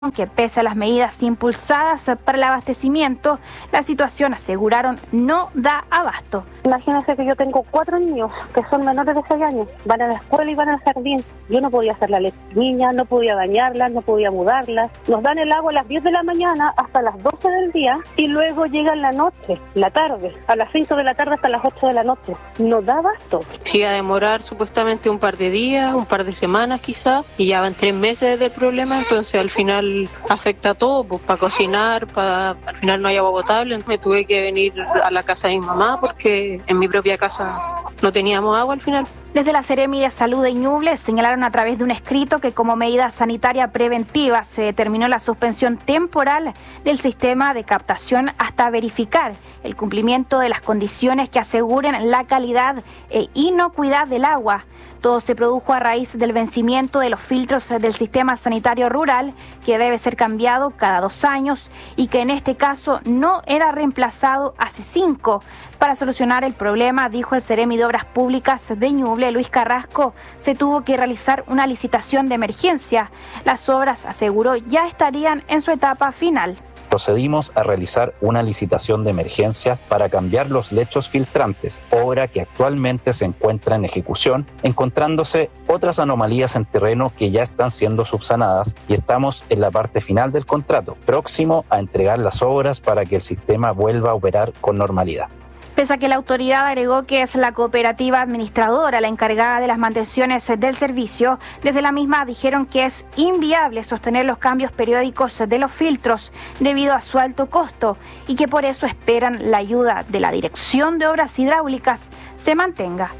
que pese a las medidas impulsadas para el abastecimiento, la situación, aseguraron, no da abasto. Imagínense que yo tengo 4 niños que son menores de 6 años, van a la escuela y van al jardín. Yo no podía hacer la leche niña, no podía bañarlas, no podía mudarlas. Nos dan el agua a las 10 de la mañana hasta las 12 del día y luego llega en la noche, la tarde, a las 5 de la tarde hasta las 8 de la noche. No da abasto. Sí, iba a demorar supuestamente un par de días, un par de semanas quizás, y ya van 3 meses del problema, entonces al final afecta a todo, pues para cocinar, al final no hay agua potable. Me tuve que venir a la casa de mi mamá porque en mi propia casa no teníamos agua al final. Desde la Seremi de Salud de Ñuble señalaron a través de un escrito que como medida sanitaria preventiva se determinó la suspensión temporal del sistema de captación hasta verificar el cumplimiento de las condiciones que aseguren la calidad e inocuidad del agua. Todo se produjo a raíz del vencimiento de los filtros del sistema sanitario rural, que debe ser cambiado cada 2 años y que en este caso no era reemplazado hace 5. Para solucionar el problema, dijo el Seremi de Obras Públicas de Ñuble, Luis Carrasco, se tuvo que realizar una licitación de emergencia. Las obras, aseguró, ya estarían en su etapa final. Procedimos a realizar una licitación de emergencia para cambiar los lechos filtrantes, obra que actualmente se encuentra en ejecución, encontrándose otras anomalías en terreno que ya están siendo subsanadas y estamos en la parte final del contrato, próximo a entregar las obras para que el sistema vuelva a operar con normalidad. Pese a que la autoridad agregó que es la cooperativa administradora la encargada de las mantenciones del servicio, desde la misma dijeron que es inviable sostener los cambios periódicos de los filtros debido a su alto costo y que por eso esperan la ayuda de la Dirección de Obras Hidráulicas se mantenga.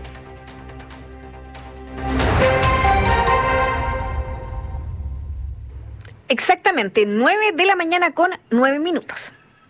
Exactamente 9 de la mañana con 9 minutos.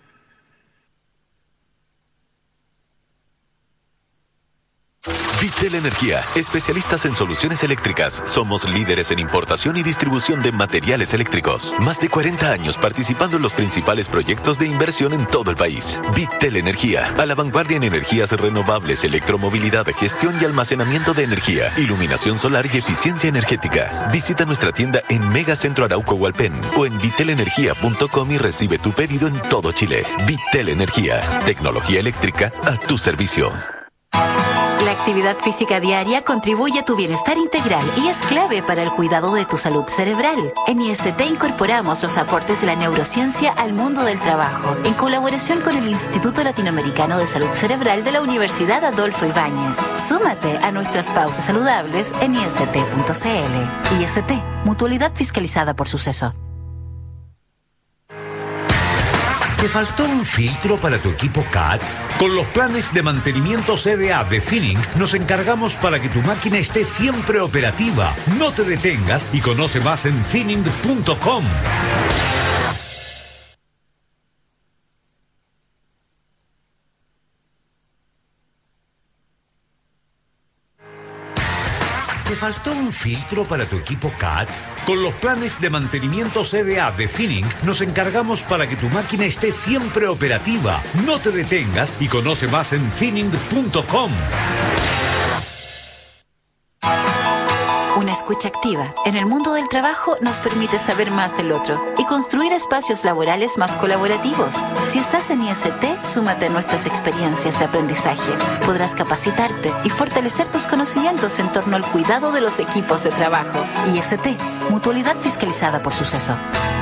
Vitel Energía, especialistas en soluciones eléctricas. Somos líderes en importación y distribución de materiales eléctricos. Más de 40 años participando en los principales proyectos de inversión en todo el país. Vitel Energía, a la vanguardia en energías renovables, electromovilidad, gestión y almacenamiento de energía, iluminación solar y eficiencia energética. Visita nuestra tienda en Megacentro Arauco Hualpén o en vitelenergia.com y recibe tu pedido en todo Chile. Vitel Energía, tecnología eléctrica a tu servicio. La actividad física diaria contribuye a tu bienestar integral y es clave para el cuidado de tu salud cerebral. En IST incorporamos los aportes de la neurociencia al mundo del trabajo, en colaboración con el Instituto Latinoamericano de Salud Cerebral de la Universidad Adolfo Ibáñez. Súmate a nuestras pausas saludables en ist.cl. IST, mutualidad fiscalizada por Suceso. ¿Te faltó un filtro para tu equipo CAT? Con los planes de mantenimiento CDA de Finning nos encargamos para que tu máquina esté siempre operativa. No te detengas y conoce más en finning.com. ¿Te faltó un filtro para tu equipo CAT? Con los planes de mantenimiento CDA de Finning nos encargamos para que tu máquina esté siempre operativa. No te detengas y conoce más en finning.com. Una escucha activa en el mundo del trabajo nos permite saber más del otro y construir espacios laborales más colaborativos. Si estás en IST, súmate a nuestras experiencias de aprendizaje. Podrás capacitarte y fortalecer tus conocimientos en torno al cuidado de los equipos de trabajo. IST, mutualidad fiscalizada por Suceso.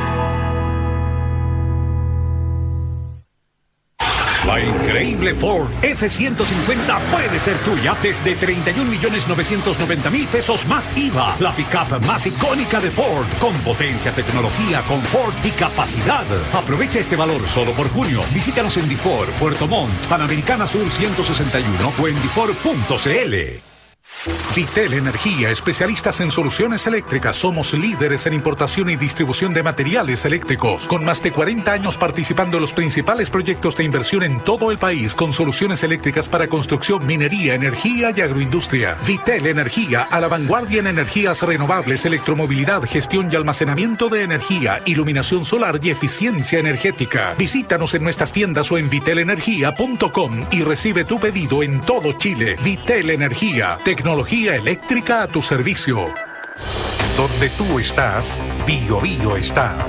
La increíble Ford F-150 puede ser tuya desde 31.990.000 pesos más IVA. La pickup más icónica de Ford, con potencia, tecnología, confort y capacidad. Aprovecha este valor solo por junio. Visítanos en Difor, Puerto Montt, Panamericana Sur 161 o en difor.cl. Vitel Energía, especialistas en soluciones eléctricas. Somos líderes en importación y distribución de materiales eléctricos, con más de 40 años participando en los principales proyectos de inversión en todo el país, con soluciones eléctricas para construcción, minería, energía y agroindustria. Vitel Energía, a la vanguardia en energías renovables, electromovilidad, gestión y almacenamiento de energía, iluminación solar y eficiencia energética. Visítanos en nuestras tiendas o en vitelenergia.com y recibe tu pedido en todo Chile. Vitel Energía, tecnología eléctrica a tu servicio. Donde tú estás, Bio Bio está.